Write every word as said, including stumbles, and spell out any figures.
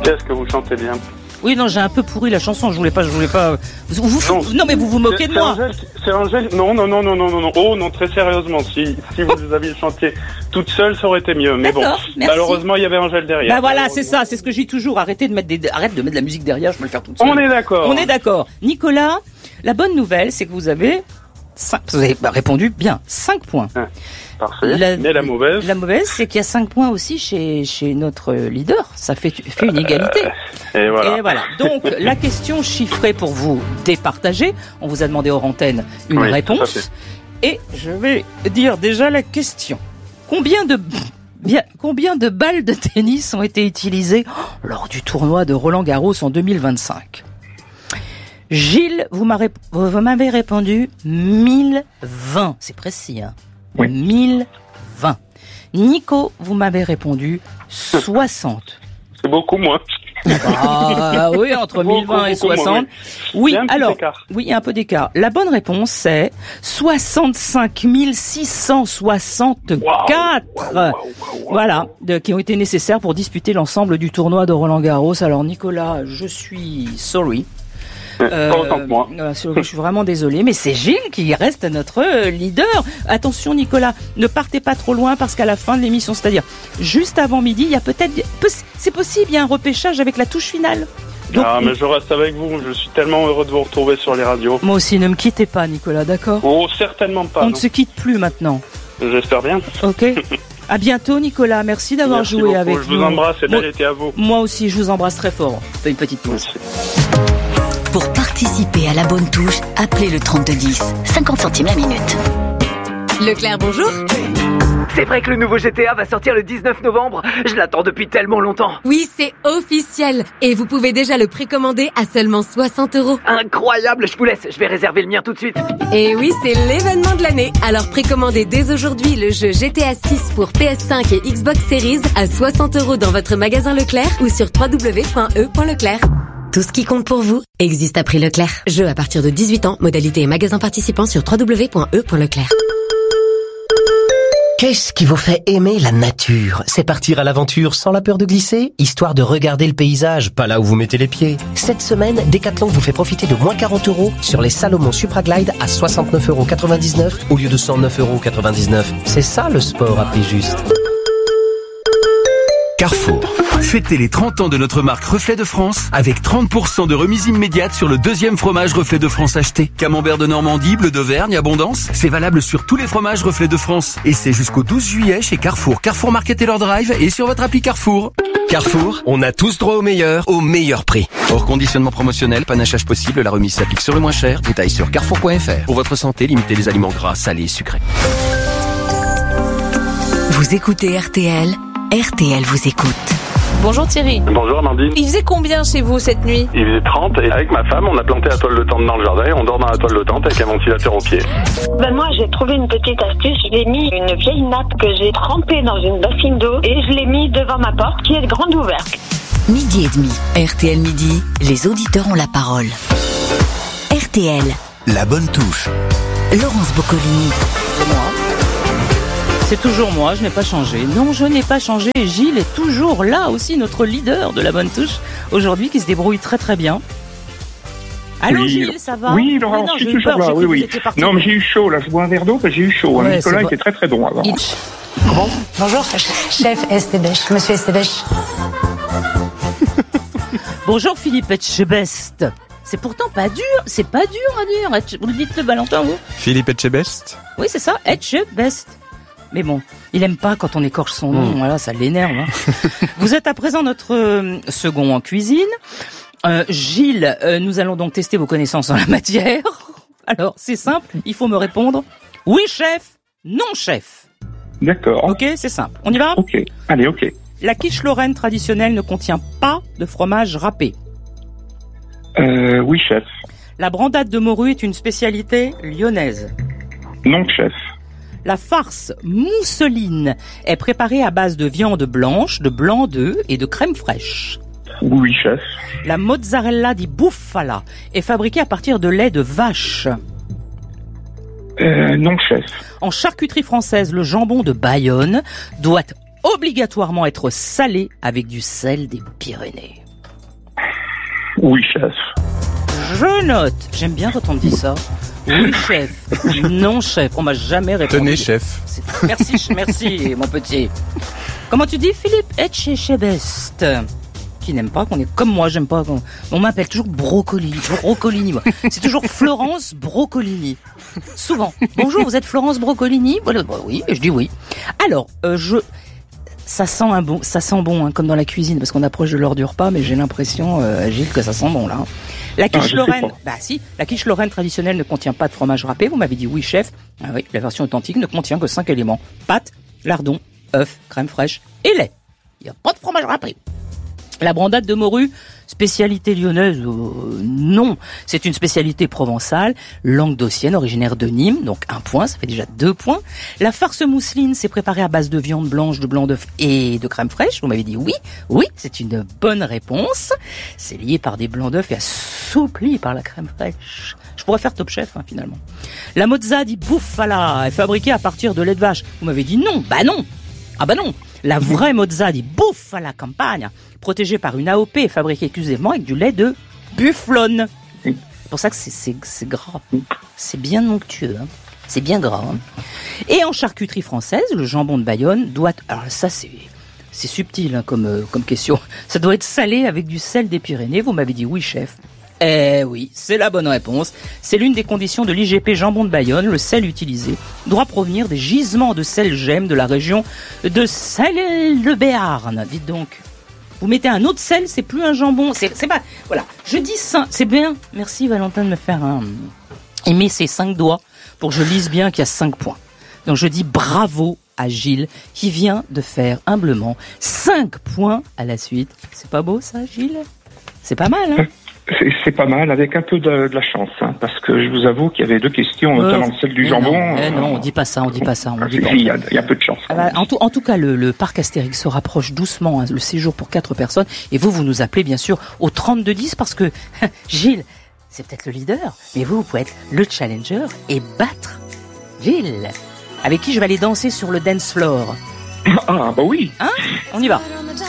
Qu'est-ce que vous chantez bien? Oui, non, j'ai un peu pourri la chanson, je voulais pas, je voulais pas... Vous, vous, non. non, mais vous vous moquez c'est, de c'est moi. Angèle, c'est Angèle. Non, non, non, non, non, non, non. Oh, non, très sérieusement, si, si vous aviez chanté toute seule, ça aurait été mieux. Mais D'accord, bon, merci. Malheureusement, il y avait Angèle derrière. Bah voilà, c'est ça, c'est ce que je dis toujours. Arrêtez de mettre des, arrête de mettre de la musique derrière, je peux le faire toute seule. On est d'accord. On est d'accord. Nicolas, la bonne nouvelle, c'est que vous avez cinq, vous avez répondu bien, cinq points. Ah, parfait. La, Mais la mauvaise. La mauvaise, c'est qu'il y a cinq points aussi chez, chez notre leader. Ça fait, fait une égalité. Et voilà. Et voilà. Donc, la question chiffrée pour vous départager. On vous a demandé hors antenne une oui, réponse. Et je vais dire déjà la question. Combien de, bien, combien de balles de tennis ont été utilisées lors du tournoi de Roland-Garros en deux mille vingt-cinq? Gilles, vous m'avez, vous m'avez répondu mille vingt. C'est précis, hein? Oui. mille vingt. Nico, vous m'avez répondu soixante. C'est beaucoup moins. Ah oui, entre Beaucoup, mille vingt et beaucoup moins, soixante. Oui, Il y a un petit alors, écart. oui, il y a un peu d'écart. La bonne réponse, c'est soixante-cinq mille six cent soixante-quatre. Wow, wow, wow, wow, wow. Voilà, de, qui ont été nécessaires pour disputer l'ensemble du tournoi de Roland-Garros. Alors, Nicolas, je suis sorry. Euh, pas autant que moi. Euh, je suis vraiment désolé, mais c'est Gilles qui reste notre leader. Attention Nicolas, ne partez pas trop loin parce qu'à la fin de l'émission, c'est-à-dire juste avant midi, il y a peut-être, c'est possible, il y a un repêchage avec la touche finale. Donc, ah, mais je reste avec vous. Je suis tellement heureux de vous retrouver sur les radios. Moi aussi, ne me quittez pas Nicolas, d'accord? Oh, certainement pas. On non. ne se quitte plus maintenant. J'espère bien. Ok. À bientôt Nicolas, merci d'avoir Merci joué beaucoup. avec je nous. vous embrasse et moi, bel été à vous. Moi aussi, je vous embrasse très fort. Fais une petite pause. Merci. Pour participer à la bonne touche, appelez le trente-deux dix. cinquante centimes la minute. Leclerc, bonjour. C'est vrai que le nouveau G T A va sortir le dix-neuf novembre. Je l'attends depuis tellement longtemps. Oui, c'est officiel. Et vous pouvez déjà le précommander à seulement soixante euros. Incroyable, je vous laisse. Je vais réserver le mien tout de suite. Et oui, c'est l'événement de l'année. Alors précommandez dès aujourd'hui le jeu G T A six pour P S cinq et Xbox Series à soixante euros dans votre magasin Leclerc ou sur w w w point e point leclerc. Tout ce qui compte pour vous existe à prix Leclerc. Jeu à partir de dix-huit ans, modalité et magasin participant sur w w w point e point leclerc. Qu'est-ce qui vous fait aimer la nature? C'est partir à l'aventure sans la peur de glisser, histoire de regarder le paysage, pas là où vous mettez les pieds. Cette semaine, Decathlon vous fait profiter de moins quarante euros sur les Salomon Supra Glide à soixante-neuf euros quatre-vingt-dix-neuf au lieu de cent neuf euros quatre-vingt-dix-neuf. C'est ça le sport à prix juste. Carrefour. Fêtez les trente ans de notre marque Reflet de France avec trente pour cent de remise immédiate sur le deuxième fromage Reflet de France acheté. Camembert de Normandie, bleu d'Auvergne, Abondance. C'est valable sur tous les fromages Reflet de France. Et c'est jusqu'au douze juillet chez Carrefour, Carrefour Market et leur drive et sur votre appli Carrefour. Carrefour, on a tous droit au meilleur, au meilleur prix. Hors conditionnement promotionnel, panachage possible, la remise s'applique sur le moins cher. Détails sur carrefour point f r. Pour votre santé, limitez les aliments gras, salés et sucrés. Vous écoutez R T L, R T L vous écoute. Bonjour Thierry. Bonjour Amandine. Il faisait combien chez vous cette nuit? Il faisait trente et avec ma femme, on a planté la toile de tente dans le jardin et on dort dans la toile de tente avec un ventilateur au pied. Ben moi, j'ai trouvé une petite astuce. J'ai mis une vieille nappe que j'ai trempée dans une bassine d'eau et je l'ai mis devant ma porte qui est grande ouverte. Midi et demi, R T L Midi, les auditeurs ont la parole. R T L, La bonne touche. Laurence Boccolini. C'est moi. C'est toujours moi, je n'ai pas changé. Non, je n'ai pas changé. Gilles est toujours là aussi, notre leader de la bonne touche, aujourd'hui, qui se débrouille très très bien. Allô oui, Gilles, ça va? Oui, Laurent, non, je suis j'ai eu toujours peur, là, j'ai oui, cru oui. que vous étiez Non, mais j'ai eu chaud, là, je bois un verre d'eau, parce que j'ai eu chaud. Ouais, hein. Nicolas c'est était très très bon avant. Itch. Bon, bonjour, chef Estébèche, monsieur Estébèche. Bonjour Philippe Etchebest. C'est pourtant pas dur, c'est pas dur à dire. Vous le dites le Valentin, vous? Philippe Etchebest. Oui, c'est ça, Etchebest. Mais bon, il aime pas quand on écorche son nom, mmh. Voilà, ça l'énerve. Hein. Vous êtes à présent notre euh, second en cuisine. Euh, Gilles, euh, nous allons donc tester vos connaissances en la matière. Alors, c'est simple, il faut me répondre oui chef, non chef. D'accord. Ok, c'est simple. On y va? Ok, allez, ok. La quiche lorraine traditionnelle ne contient pas de fromage râpé. Euh, oui chef. La brandade de morue est une spécialité lyonnaise. Non chef. La farce mousseline est préparée à base de viande blanche, de blanc d'œuf et de crème fraîche. Oui, chef. La mozzarella di bufala est fabriquée à partir de lait de vache. Euh, non, chef. En charcuterie française, le jambon de Bayonne doit obligatoirement être salé avec du sel des Pyrénées. Oui, chef. Je note. J'aime bien quand on me dit ça. Oui, chef. Non, chef. On m'a jamais répondu. Tenez, chef. C'est... Merci, merci, mon petit. Comment tu dis, Philippe Etchebest, qui n'aime pas qu'on est comme moi, j'aime pas qu'on... On m'appelle toujours Brocolini. Brocolini, moi. C'est toujours Florence Brocolini. Souvent. Bonjour, vous êtes Florence Brocolini? Voilà, bah oui, je dis oui. Alors, euh, je... Ça sent un bon, ça sent bon, hein, comme dans la cuisine, parce qu'on approche de l'heure du repas, mais j'ai l'impression, euh, Gilles, que ça sent bon, là. La quiche ah, lorraine, bah si, la quiche lorraine traditionnelle ne contient pas de fromage râpé. Vous m'avez dit oui, chef. Ah oui, la version authentique ne contient que cinq éléments. Pâte, lardon, œufs, crème fraîche et lait. Il n'y a pas de fromage râpé. La brandade de morue, spécialité lyonnaise, euh, non. C'est une spécialité provençale, languedocienne, originaire de Nîmes, donc un point, ça fait déjà deux points. La farce mousseline, c'est préparé à base de viande blanche, de blanc d'œuf et de crème fraîche. Vous m'avez dit oui, oui, c'est une bonne réponse. C'est lié par des blancs d'œuf et assoupli par la crème fraîche. Je pourrais faire Top Chef, hein, finalement. La mozza di bufala est fabriquée à partir de lait de vache. Vous m'avez dit non, bah non, ah bah non. La vraie mozza di bufala campagna, protégée par une A O P et fabriquée exclusivement avec du lait de bufflone. C'est pour ça que c'est, c'est, c'est gras. C'est bien onctueux. Hein. C'est bien gras. Hein. Et en charcuterie française, le jambon de Bayonne doit... Alors ça, c'est, c'est subtil hein, comme, euh, comme question. Ça doit être salé avec du sel des Pyrénées. Vous m'avez dit oui, chef. Eh oui, c'est la bonne réponse. C'est l'une des conditions de l'I G P jambon de Bayonne. Le sel utilisé doit provenir des gisements de sel gemme de la région de Celle-le-Béarn. Dites donc, vous mettez un autre sel, c'est plus un jambon. C'est, c'est pas, voilà. Je dis ça, c'est bien. Merci Valentin de me faire un, il met ses cinq doigts pour que je lise bien qu'il y a cinq points. Donc je dis bravo à Gilles qui vient de faire humblement cinq points à la suite. C'est pas beau ça, Gilles? C'est pas mal, hein? C'est, c'est pas mal, avec un peu de, de la chance, hein, parce que je vous avoue qu'il y avait deux questions, euh, notamment celle du jambon. Non, euh, non, on dit pas ça, on dit pas ça. On dit pas. Il y a, il y a peu de chance. Ah bah, en, tout, en tout cas, le, le parc Astérix se rapproche doucement, hein, le séjour pour quatre personnes, et vous, vous nous appelez bien sûr au trente-deux dix, parce que Gilles, c'est peut-être le leader, mais vous, vous pouvez être le challenger et battre Gilles, avec qui je vais aller danser sur le dance floor. Ah bah oui. Hein? On y va.